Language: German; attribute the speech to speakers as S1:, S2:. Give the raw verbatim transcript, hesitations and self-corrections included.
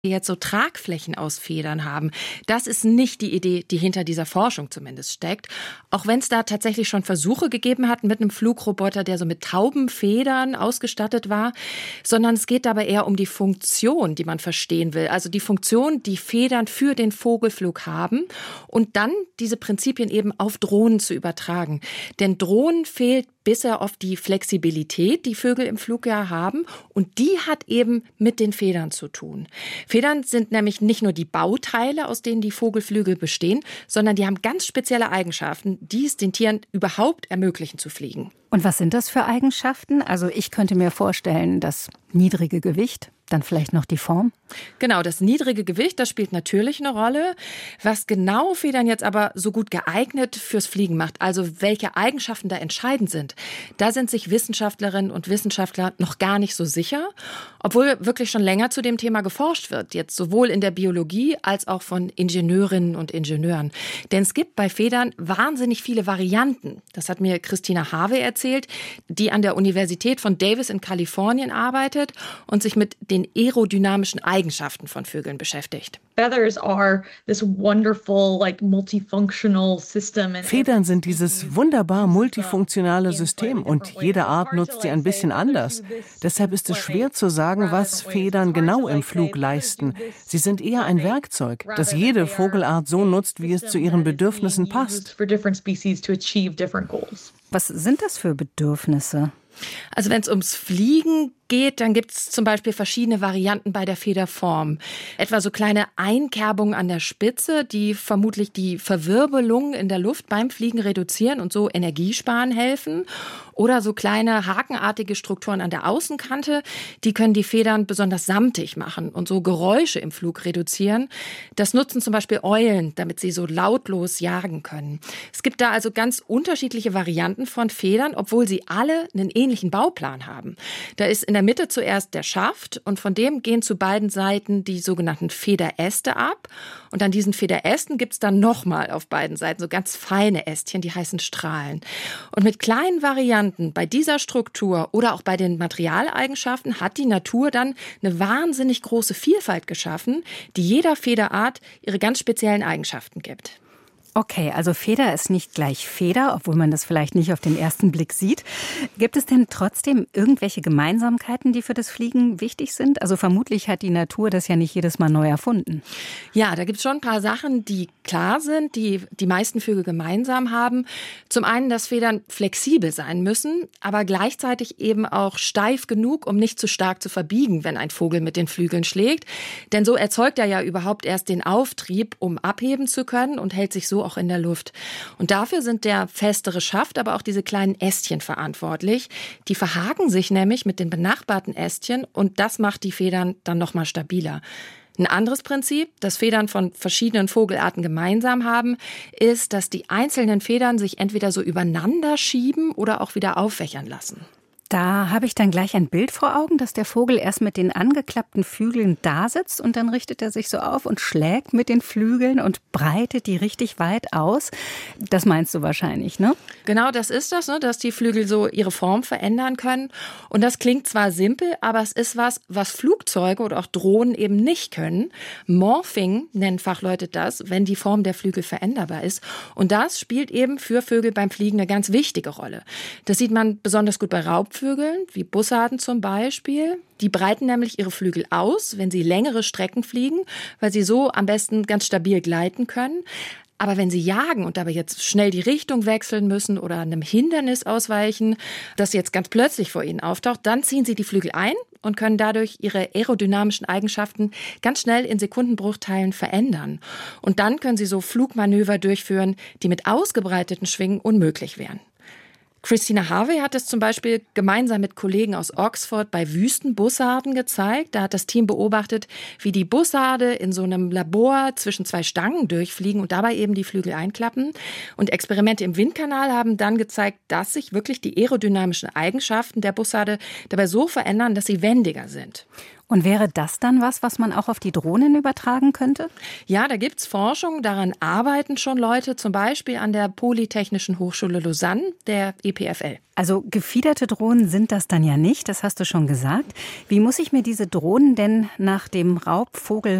S1: jetzt so Tragflächen aus Federn haben. Das ist nicht die Idee, die hinter dieser Forschung zumindest steckt. Auch wenn es da tatsächlich schon Versuche gegeben hat mit einem Flugroboter, der so mit Taubenfedern ausgestattet war, sondern es geht dabei eher um die Funktion, die man verstehen will. Also die Funktion, die Federn für den Vogelflug haben und dann diese Prinzipien eben auf Drohnen zu übertragen. Denn Drohnen fehlt bisher oft die Flexibilität, die Vögel im Flug ja haben. Und die hat eben mit den Federn zu tun. Federn sind nämlich nicht nur die Bauteile, aus denen die Vogelflügel bestehen, sondern die haben ganz spezielle Eigenschaften, die es den Tieren überhaupt ermöglichen zu fliegen.
S2: Und was sind das für Eigenschaften? Also ich könnte mir vorstellen, das niedrige Gewicht, dann vielleicht noch die Form?
S1: Genau, das niedrige Gewicht, das spielt natürlich eine Rolle. Was genau Federn jetzt aber so gut geeignet fürs Fliegen macht, also welche Eigenschaften da entscheidend sind, da sind sich Wissenschaftlerinnen und Wissenschaftler noch gar nicht so sicher, obwohl wirklich schon länger zu dem Thema geforscht wird, jetzt sowohl in der Biologie als auch von Ingenieurinnen und Ingenieuren. Denn es gibt bei Federn wahnsinnig viele Varianten. Das hat mir Christina Harvey erzählt, die an der Universität von Davis in Kalifornien arbeitet und sich mit den aerodynamischen Eigenschaften von Vögeln beschäftigt.
S3: Federn sind dieses wunderbar multifunktionale System und jede Art nutzt sie ein bisschen anders. Deshalb ist es schwer zu sagen, was Federn genau im Flug leisten. Sie sind eher ein Werkzeug, das jede Vogelart so nutzt, wie es zu ihren Bedürfnissen passt.
S2: Was sind das für Bedürfnisse?
S1: Also wenn es ums Fliegen geht, dann gibt es zum Beispiel verschiedene Varianten bei der Federform. Etwa so kleine Einkerbungen an der Spitze, die vermutlich die Verwirbelung in der Luft beim Fliegen reduzieren und so Energiesparen helfen. Oder so kleine hakenartige Strukturen an der Außenkante, die können die Federn besonders samtig machen und so Geräusche im Flug reduzieren. Das nutzen zum Beispiel Eulen, damit sie so lautlos jagen können. Es gibt da also ganz unterschiedliche Varianten von Federn, obwohl sie alle einen ähnlichen Bauplan haben. Da ist in der Mitte zuerst der Schaft und von dem gehen zu beiden Seiten die sogenannten Federäste ab. Und an diesen Federästen gibt es dann nochmal auf beiden Seiten so ganz feine Ästchen, die heißen Strahlen. Und mit kleinen Varianten bei dieser Struktur oder auch bei den Materialeigenschaften hat die Natur dann eine wahnsinnig große Vielfalt geschaffen, die jeder Federart ihre ganz speziellen Eigenschaften gibt.
S2: Okay, also Feder ist nicht gleich Feder, obwohl man das vielleicht nicht auf den ersten Blick sieht. Gibt es denn trotzdem irgendwelche Gemeinsamkeiten, die für das Fliegen wichtig sind? Also vermutlich hat die Natur das ja nicht jedes Mal neu erfunden.
S1: Ja, da gibt es schon ein paar Sachen, die klar sind, die die meisten Vögel gemeinsam haben. Zum einen, dass Federn flexibel sein müssen, aber gleichzeitig eben auch steif genug, um nicht zu stark zu verbiegen, wenn ein Vogel mit den Flügeln schlägt. Denn so erzeugt er ja überhaupt erst den Auftrieb, um abheben zu können und hält sich so auch in der Luft. Und dafür sind der festere Schaft, aber auch diese kleinen Ästchen verantwortlich. Die verhaken sich nämlich mit den benachbarten Ästchen und das macht die Federn dann nochmal stabiler. Ein anderes Prinzip, das Federn von verschiedenen Vogelarten gemeinsam haben, ist, dass die einzelnen Federn sich entweder so übereinander schieben oder auch wieder aufwächern lassen.
S2: Da habe ich dann gleich ein Bild vor Augen, dass der Vogel erst mit den angeklappten Flügeln da sitzt und dann richtet er sich so auf und schlägt mit den Flügeln und breitet die richtig weit aus. Das meinst du wahrscheinlich, ne?
S1: Genau, das ist das, ne, dass die Flügel so ihre Form verändern können. Und das klingt zwar simpel, aber es ist was, was Flugzeuge oder auch Drohnen eben nicht können. Morphing nennen Fachleute das, wenn die Form der Flügel veränderbar ist. Und das spielt eben für Vögel beim Fliegen eine ganz wichtige Rolle. Das sieht man besonders gut bei Raubvögeln. Vögeln, wie Bussarden zum Beispiel. Die breiten nämlich ihre Flügel aus, wenn sie längere Strecken fliegen, weil sie so am besten ganz stabil gleiten können. Aber wenn sie jagen und dabei jetzt schnell die Richtung wechseln müssen oder einem Hindernis ausweichen, das jetzt ganz plötzlich vor ihnen auftaucht, dann ziehen sie die Flügel ein und können dadurch ihre aerodynamischen Eigenschaften ganz schnell in Sekundenbruchteilen verändern. Und dann können sie so Flugmanöver durchführen, die mit ausgebreiteten Schwingen unmöglich wären. Christina Harvey hat es zum Beispiel gemeinsam mit Kollegen aus Oxford bei Wüstenbussarden gezeigt. Da hat das Team beobachtet, wie die Bussarde in so einem Labor zwischen zwei Stangen durchfliegen und dabei eben die Flügel einklappen. Und Experimente im Windkanal haben dann gezeigt, dass sich wirklich die aerodynamischen Eigenschaften der Bussarde dabei so verändern, dass sie wendiger sind.
S2: Und wäre das dann was, was man auch auf die Drohnen übertragen könnte?
S1: Ja, da gibt's Forschung, daran arbeiten schon Leute, zum Beispiel an der Polytechnischen Hochschule Lausanne, der E P F L.
S2: Also gefiederte Drohnen sind das dann ja nicht, das hast du schon gesagt. Wie muss ich mir diese Drohnen denn nach dem Raubvogel